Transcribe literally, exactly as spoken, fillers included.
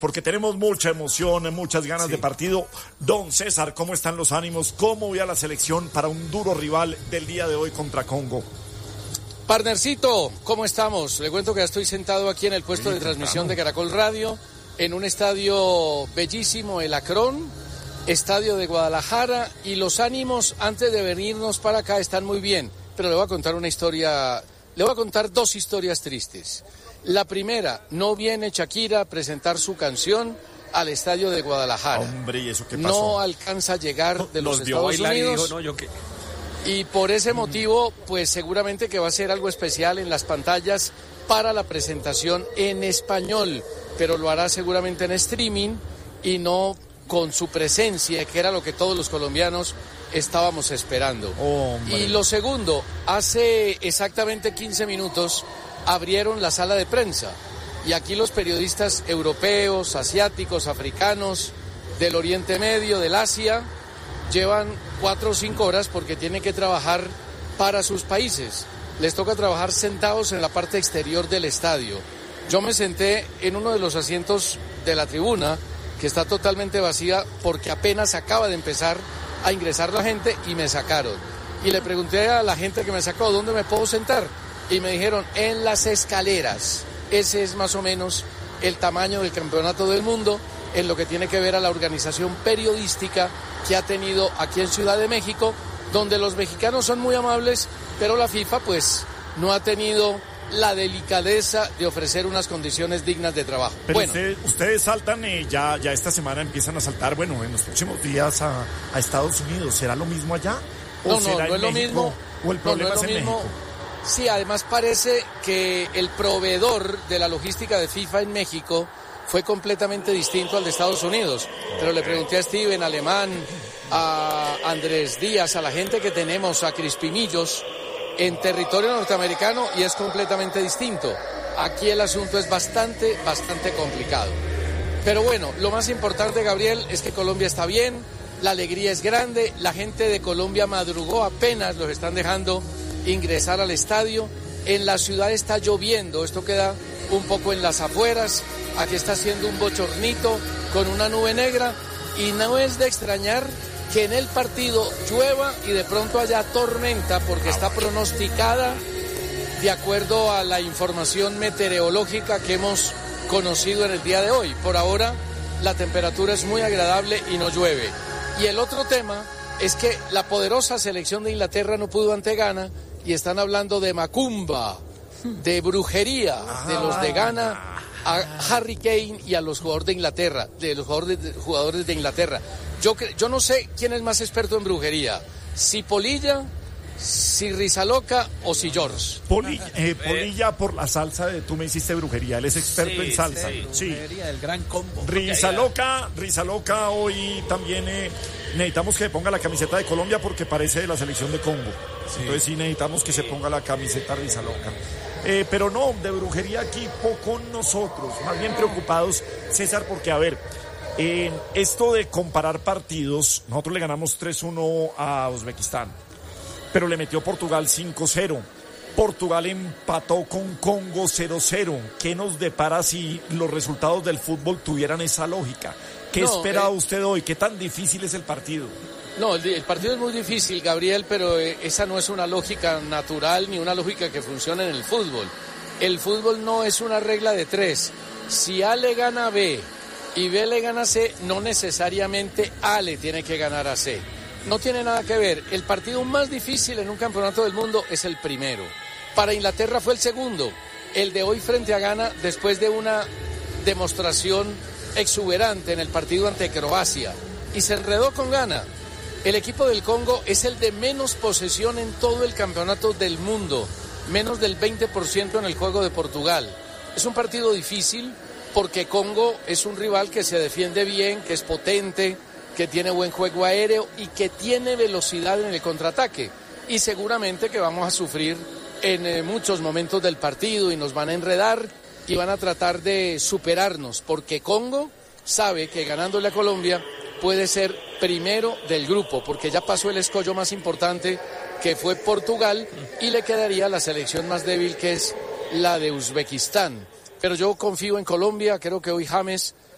porque tenemos mucha emoción, muchas ganas sí. de partido. Don César, ¿cómo están los ánimos? ¿Cómo ve a la selección para un duro rival del día de hoy contra Congo? Partnercito, ¿cómo estamos? Le cuento que ya estoy sentado aquí en el puesto sí, de transmisión de Caracol Radio, en un estadio bellísimo, el Akron, estadio de Guadalajara, y los ánimos antes de venirnos para acá están muy bien, pero le voy a contar una historia, le voy a contar dos historias tristes. La primera, no viene Shakira a presentar su canción al estadio de Guadalajara. Hombre, ¿y eso qué pasó? No alcanza a llegar de los, los Estados Unidos. Y, dijo, no, yo qué... y por ese motivo, pues seguramente que va a ser algo especial en las pantallas para la presentación en español, pero lo hará seguramente en streaming y no con su presencia, que era lo que todos los colombianos estábamos esperando. Hombre. Y lo segundo, hace exactamente quince minutos abrieron la sala de prensa y aquí los periodistas europeos, asiáticos, africanos, del Oriente Medio, del Asia, llevan cuatro o cinco horas porque tienen que trabajar para sus países. Les toca trabajar sentados en la parte exterior del estadio. Yo me senté en uno de los asientos de la tribuna, que está totalmente vacía porque apenas acaba de empezar a ingresar la gente y me sacaron. Y le pregunté a la gente que me sacó, ¿dónde me puedo sentar? Y me dijeron, en las escaleras. Ese es más o menos el tamaño del campeonato del mundo en lo que tiene que ver a la organización periodística que ha tenido aquí en Ciudad de México, donde los mexicanos son muy amables, pero la FIFA pues no ha tenido la delicadeza de ofrecer unas condiciones dignas de trabajo. Pero bueno, usted, ustedes saltan, eh, ya, ya esta semana empiezan a saltar, bueno, en los próximos días a, a Estados Unidos. ¿Será lo mismo allá? ¿O no, no, será no en es lo México? mismo. ¿O el problema no, no es, es lo en mismo. México? Sí, además parece que el proveedor de la logística de FIFA en México fue completamente distinto al de Estados Unidos. Pero le pregunté a Steven Alemán, a Andrés Díaz, a la gente que tenemos, a Crispinillos, en territorio norteamericano, y es completamente distinto. Aquí el asunto es bastante, bastante complicado. Pero bueno, lo más importante, Gabriel, es que Colombia está bien, la alegría es grande, la gente de Colombia madrugó, apenas los están dejando ingresar al estadio. En la ciudad está lloviendo, esto queda un poco en las afueras, aquí está haciendo un bochornito con una nube negra, y no es de extrañar que en el partido llueva y de pronto haya tormenta, porque está pronosticada de acuerdo a la información meteorológica que hemos conocido en el día de hoy. Por ahora la temperatura es muy agradable y no llueve. Y el otro tema es que la poderosa selección de Inglaterra no pudo ante Ghana, y están hablando de macumba, de brujería, de los de Ghana, a Harry Kane y a los jugadores de Inglaterra, de los jugadores de, jugadores de Inglaterra. Yo, yo no sé quién es más experto en brujería, si Polilla, si Rizaloca o si George. Polilla, eh, Polilla por la salsa de tú me hiciste brujería, él es experto sí, en salsa. Sí, sí. Brujería del gran combo. Rizaloca, Rizaloca hoy también eh, necesitamos que ponga la camiseta de Colombia porque parece de la selección de Congo. Sí. Entonces sí necesitamos que sí. se ponga la camiseta Rizaloca. Eh, pero no, de brujería aquí poco nosotros, más bien preocupados, César, porque a ver, eh, esto de comparar partidos, nosotros le ganamos tres uno a Uzbekistán, pero le metió Portugal cinco cero. Portugal empató con Congo cero cero. ¿Qué nos depara si los resultados del fútbol tuvieran esa lógica? ¿Qué no, espera eh... usted hoy? ¿Qué tan difícil es el partido? No, el, el partido es muy difícil, Gabriel, pero eh, esa no es una lógica natural ni una lógica que funcione en el fútbol. El fútbol no es una regla de tres. Si A le gana a B y B le gana a C, no necesariamente A le tiene que ganar a C. No tiene nada que ver. El partido más difícil en un campeonato del mundo es el primero. Para Inglaterra fue el segundo. El de hoy frente a Ghana, después de una demostración exuberante en el partido ante Croacia. Y se enredó con Ghana. El equipo del Congo es el de menos posesión en todo el campeonato del mundo. Menos del veinte por ciento en el juego de Portugal. Es un partido difícil porque Congo es un rival que se defiende bien, que es potente, que tiene buen juego aéreo y que tiene velocidad en el contraataque. Y seguramente que vamos a sufrir en eh, muchos momentos del partido y nos van a enredar y van a tratar de superarnos, porque Congo sabe que ganándole a Colombia puede ser primero del grupo, porque ya pasó el escollo más importante, que fue Portugal, y le quedaría la selección más débil, que es la de Uzbekistán. Pero yo confío en Colombia, creo que hoy James